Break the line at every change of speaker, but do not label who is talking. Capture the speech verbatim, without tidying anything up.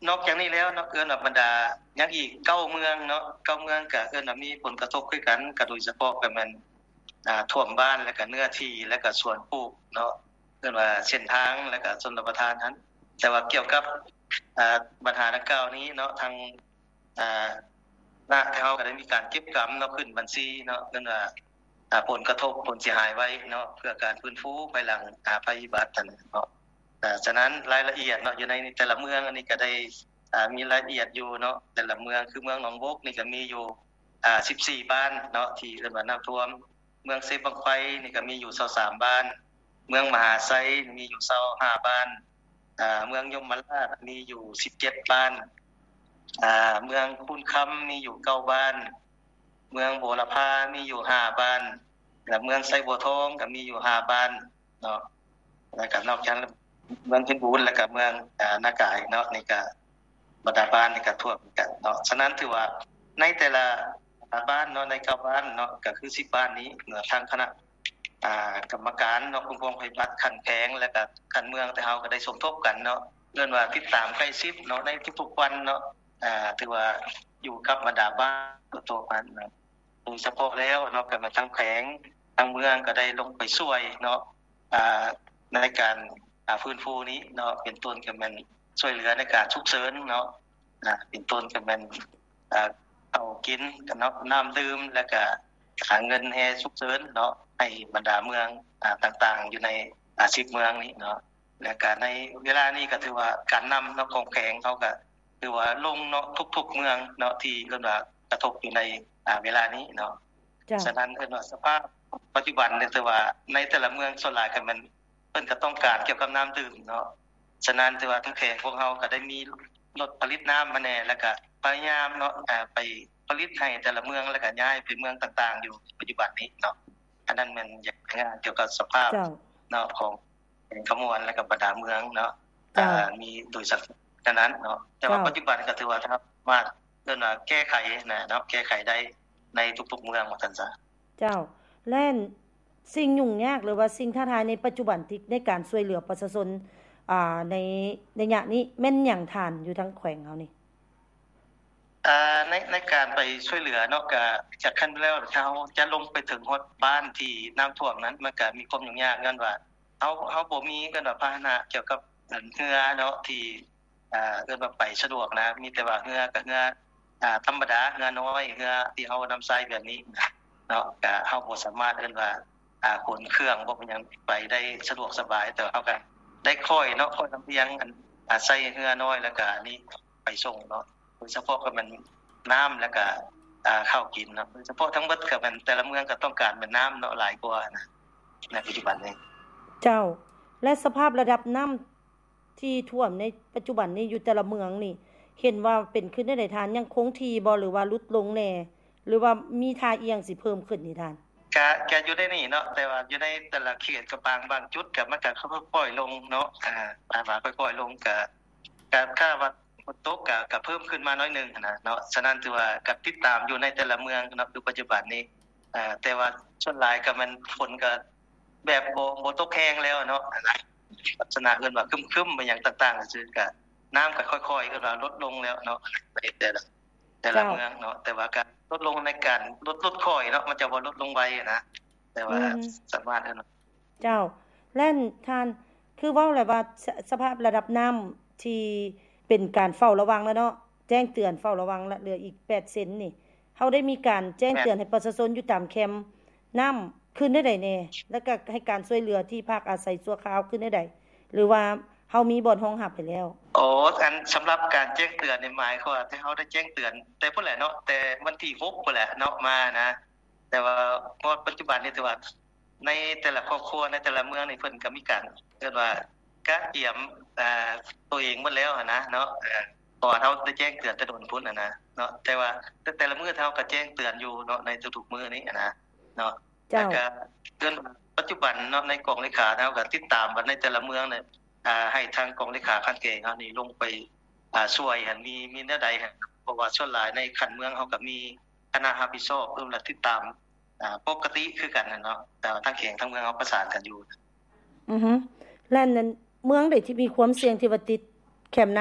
นอกจากนี้แล้วเนาะเอิ้นว่าบรรดายังอีกเก้าเมืองเนาะเก้าเมืองก็เอิ้นว่ามีผลกระทบคือกันก็โดยเฉพาะก็แม่นอ่าท่วมบ้านแล้วก็เนื้อที่แล้วก็สวนปลูกเนาะเอิ้นว่าเส้นทางแล้วก็ชนประทานนั้นแต่ว่าเกี่ยวกับอ่าปัญหาดังกล่าวนี้เนาะทางอ่าณเฮาก็ได้มีการเก็บกำเนาะขึ้นบัญชีเนาะเอิ้นว่าอ่าผลกระทบผลเสียหายไว้เนาะเพื่อการฟื้นฟูภายหลังอ่าภัยพิบัตินั้นเนาะอ่าฉะนั้นรายละเอียดเนาะอยู่ในแต่ละเมืองอันนี้ก็ได้อ่ามีรายละเอียดอยู่เนาะแต่ละเมืองคือเมืองหนองบกนี่ก็มีอยู่อ่าสิบสี่บ้านเนาะที่เอิ้นว่าน้ำท่วมเมืองเซบังไฟนี่ก็มีอยู่ยี่สิบสามบ้านเมืองมหาไซมีอยู่ยี่สิบห้าบ้านอ่าเมืองยมราชมีอยู่สิบเจ็ดบ้านอ่าเมืองคูนคํามีอยู่เก้าบ้านเมืองโบรพามีอยู่ห้าบ้านและเมืองไซบัวทองก็มีอยู่ห้าบ้านเนาะแล้วก็นอกจากเมืองเพชรบูรณ์แล้วก็เมืองอ่านากายเนาะนี่ก็บรรดาบ้านนี่ก็ท่วมกันเนาะฉะนั้นถือว่าในแต่ละบ้านเนาะในเก้าบ้านเนาะก็คือสิบบ้านนี้เนาะทางคณะอ่ากรรมการเนาะคุ้มครองภัยพิบัติขั้นแข็งแล้วก็ขั้นเมืองแต่เฮาก็ได้สมทบกันเนาะเรียกว่าติดตามใกล้ชิดเนาะในทุกๆวันเนาะอ่าถือว่าอยู่กับบรรดาบ้านตัวๆกันเนาะโดยเฉพาะแล้วเนาะก็มาทางแขวงทางเมืองก็ได้ลงไปช่วยเนาะอ่าในการอ่าฟื้นฟูนี้เนาะเป็นต้นก็แม่นช่วยเหลือในการฉุกเฉินเนาะอ่าเป็นต้นก็แม่นอ่าเอากินกันเนาะน้ำดื่มแล้วก็หาเงินให้ฉุกเฉินเนาะให้บรรดาเมืองอ่าต่างๆอยู่ในอ่าสิบเมืองนี้เนาะและก็ในเวลานี้ก็ถือว่าการนําเนาะของแขวงเฮาก็ถือว่าลงเนาะทุกๆเมืองเนาะที่เอิ้นว่ากระทบอยู่ในอ่าเวลานี้เนาะฉะนั้นเอิ้นว่าสภาพปัจจุบันนี่ถือว่าในแต่ละเมืองส่วนหลายก็มันเพิ่นก็ต้องการเกี่ยวกับน้ำดื่มเนาะฉะนั้นถือว่าทางแขวงพวกเฮาก็ได้มีรถผลิตน้ำมาแน่แล้วก็พยายามเนาะอ่าไปผลิตให้แต่ละเมืองแล้วก็ย้ายไปเมืองต่างๆอยู่ปัจจุบันนี้เนาะอันนั้นมันอยากงานเกี่ยวกับสภาพเนาะของขมวนและก็บรรดาเมืองเนาะอ่ามีโดยสักฉะนั้นเนาะแต่ว่าปัจจุบันก็ถือว่าครับว่าเอิ้นว่าแก้ไขนะเนาะแก้ไขได้ในทุกๆเมืองว่าซั่นซะ
เจ้าแล่นสิ่งยุ่งยากหรือว่าสิ่งท้าทายในปัจจุบันที่ในการช่วยเหลือประชาชนอ่าในระยะนี้แม่นหยังท่านอยู่ทางแขวงเฮานี่
อ่าในในการไปช่วยเหลือเนาะก็จากขั้นแล้วเฮาจะลงไปถึงฮอดบ้านที่น้ําท่วมนั้นมันก็มีความยุ่งยากย้อนว่าเฮาเฮาบ่มีกันว่าพาหนะเกี่ยวกับเรือเนาะที่อ่าเอิ้นว่าไปสะดวกนะมีแต่ว่าเรือก็เรืออ่าธรรมดาเรือน้อยเรือที่เฮานําใช้แบบนี้เนาะก็เฮาบ่สามารถเอิ้นว่าอ่าขนเครื่องบ่เป็นหยังไปได้สะดวกสบายแต่เฮาก็ได้ค่อยเนาะค่อยลำเลียงอันอ่าใส่เรือน้อยแล้วก็นี่ไปส่งเนาะโดยเฉพาะก็มันน้ําแล้วก็อ่าข้าวกินเนาะโดยเฉพาะทั้งเบิดก็มันแต่ละเมืองก็ต้องการเป็นน้ําเนาะหลายกว่านะในปัจจุบันนี้
เจ้าและสภาพระดับน้ําที่ท่วมในปัจจุบันนี้อยู่แต่ละเมืองนี่เห็นว่าเป็นขึ้นได้ทานยังคงที่บ่หรือว่าลดลงแน่หรือว่ามีท่าเอียงสิเพิ่มขึ้นนี่ท่าน
ก็ก็อยู่ในนี่เนาะแต่ว่าอยู่ในแต่ละเขตก็บางบางจุดก็มันก็ค่อยๆลงเนาะอ่าว่าค่อยๆลงก็ก็ค่าว่าฝนตกก็ก็เพิ่มขึ้นมาน้อยนึงนะเนาะฉะนั้นถือว่าก็ติดตามอยู่ในแต่ละเมืองเนาะอยู่ปัจจุบันนี้อ่าแต่ว่าส่วนหลายก็มันฝนก็แบบบ่บ่ตกแรงแล้วเนาะลักษณะเอิ้นว่าครึ้มๆไปหยังต่างๆซื่อก็น้ําก็ค่อยๆก็ลดลงแล้วเนาะแต่ละแต่ละเมืองเนาะแต่ว่าก็ลดลงในการลดลดค่อยเนาะมันจะบ่ลดลงไวนะแต่ว่าสามารถเนาะ
เจ้าแล่นท่านคือเว้าแล้วว่าสภาพระดับน้ําที่เป็นการเฝ้าระวังแล้วเนาะแจ้งเตือนเฝ้าระวังแล้วเหลืออีกแปดเซนนี่เฮาได้มีการแจ้งเตือนให้ประชาชนอยู่ตามแคมป์น้ําขึ้นได้ใดแน่แล้วก็ให้การช่วยเหลือที่ภาคอาศัยชั่วคราวขึ้นได้ใดหรือว่าเฮามีบ่อนรองรับให้แล้ว
อ๋ออันสําหรับการแจ้งเตือนนี่หมายความว่าที่เฮาได้แจ้งเตือนแต่พุ่นแหละเนาะแต่วันที่หกพุ่นแหละเนาะมานะแต่ว่าพอปัจจุบันนี่ถือว่าในแต่ละครอบครัวในแต่ละเมืองนี่เพิ่นก็มีการเรียกว่ากะเตรียมอ่าตัวเองหมดแล้วนะเนาะเออพอเฮาได้แจ้งเตือนแต่โดนพุ่นน่ะนะเนาะแต่ว่าแต่ละมื้อเฮาก็แจ้งเตือนอยู่เนาะในทุกๆมื้อนี้นะเนาะแล้วก็เตือนปัจจุบันเนาะในกองเลขาเฮาก็ติดตามว่าในแต่ละเมืองเนี่ยอ่าให้ทางกองเลขาคันเกงเฮานี่ลงไปอ่าช่วยหั่นมีมีแนวใดหั่นเพราะว่าส่วนหลายในคันเมืองเฮาก็มีคณะรับผิดชอบเพิ่นละติดตามอ่าปกติคือกันน่ะเนาะแต่ว่าทางแขงทางเมืองเฮาประสานกันอยู่
อือฮึและนั้นเมืองใดที่มีความเสี่ยงที่ว่าติดแคมป์